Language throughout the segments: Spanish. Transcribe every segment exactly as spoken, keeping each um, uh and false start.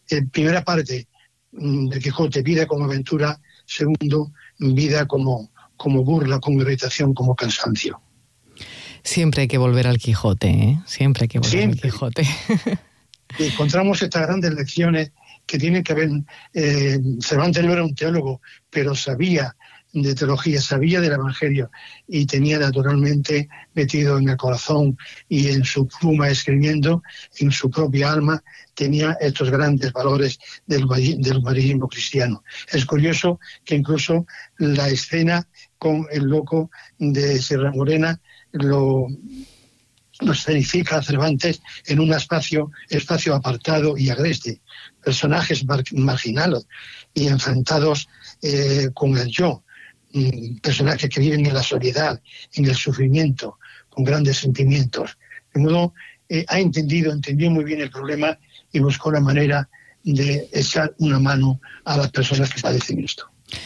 eh, primera parte mm, del Quijote, vida como aventura; segundo, vida como, como burla, como irritación, como cansancio. Siempre hay que volver al Quijote, ¿eh? Siempre hay que volver Siempre. al Quijote. Encontramos estas grandes lecciones que tienen que ver. Eh, Cervantes no era un teólogo, pero sabía de teología, sabía del Evangelio, y tenía naturalmente metido en el corazón y en su pluma, escribiendo, en su propia alma, tenía estos grandes valores del, del humanismo cristiano. Es curioso que incluso la escena con el loco de Sierra Morena lo... lo escenifica a Cervantes en un espacio, espacio apartado y agreste, personajes mar, marginados y enfrentados eh, con el yo, personajes que viven en la soledad, en el sufrimiento, con grandes sentimientos. De modo, eh, ha entendido, entendió muy bien el problema y buscó la manera de echar una mano a las personas que padecen esto.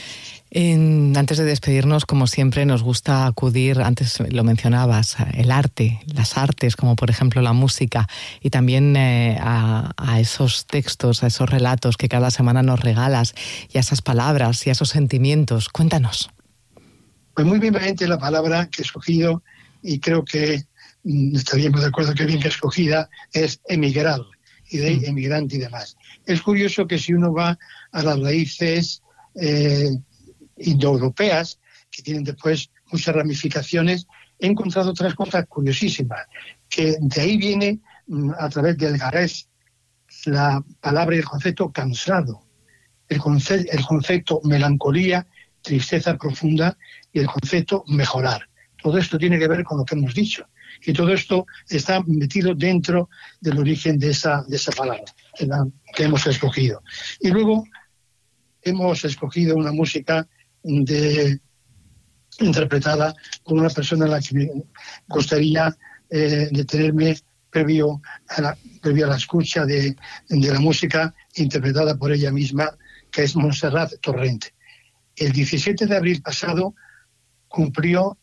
En, antes de despedirnos, como siempre, nos gusta acudir, antes lo mencionabas, el arte, las artes, como por ejemplo la música, y también eh, a, a esos textos, a esos relatos que cada semana nos regalas, y a esas palabras y a esos sentimientos. Cuéntanos. Pues muy brevemente la palabra que he escogido, y creo que mmm, estaríamos de acuerdo que bien que escogida, es emigrar, y de Mm. emigrante y demás. Es curioso que si uno va a las raíces eh, indoeuropeas, que tienen después muchas ramificaciones, he encontrado tres cosas curiosísimas, que de ahí viene a través del garés la palabra y el concepto cansado, el, conce- el concepto melancolía, tristeza profunda, y el concepto mejorar. Todo esto tiene que ver con lo que hemos dicho, y todo esto está metido dentro del origen de esa, de esa palabra que, la, que hemos escogido. Y luego hemos escogido una música de, interpretada por una persona a la que me gustaría eh, detenerme previo a, la, previo a la escucha de, de la música interpretada por ella misma, que es Montserrat Torrent. El diecisiete de abril pasado cumplió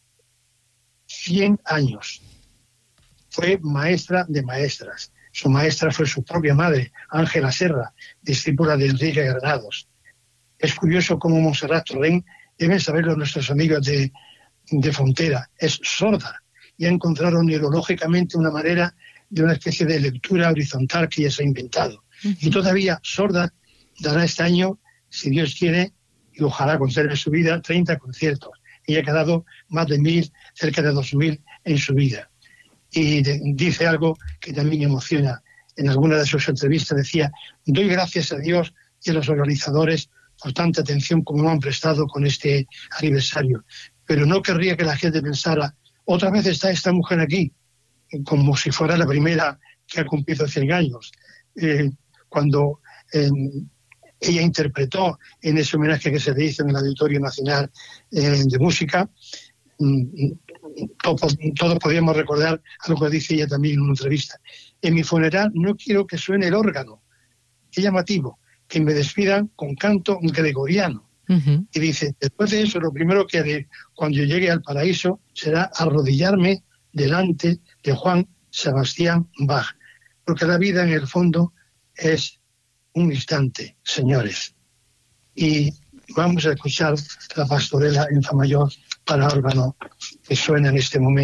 cien años. Fue maestra de maestras. Su maestra fue su propia madre, Ángela Serra, discípula de Enrique Granados. Es curioso cómo Montserrat Torrent, deben saberlo nuestros amigos de, de Frontera, es sorda, y ha encontrado neurológicamente una manera de una especie de lectura horizontal que ella se ha inventado. Uh-huh. Y todavía sorda, dará este año, si Dios quiere, y ojalá conserve su vida, treinta conciertos. Ella ha dado más de mil, cerca de dos mil en su vida. Y de, dice algo que también emociona. En alguna de sus entrevistas decía: doy gracias a Dios y a los organizadores por tanta atención como me han prestado con este aniversario. Pero no querría que la gente pensara: otra vez está esta mujer aquí, como si fuera la primera que ha cumplido cien años. Eh, cuando eh, ella interpretó en ese homenaje que se le hizo en el Auditorio Nacional eh, de Música, mm, todos, todos podíamos recordar algo que dice ella también en una entrevista: en mi funeral no quiero que suene el órgano. Qué llamativo, que me despidan con canto gregoriano. Uh-huh. Y dice: después de eso, lo primero que haré cuando llegue al paraíso será arrodillarme delante de Juan Sebastián Bach, porque la vida en el fondo es un instante, señores. Y vamos a escuchar la pastorela en fa mayor para órgano que suena en este momento.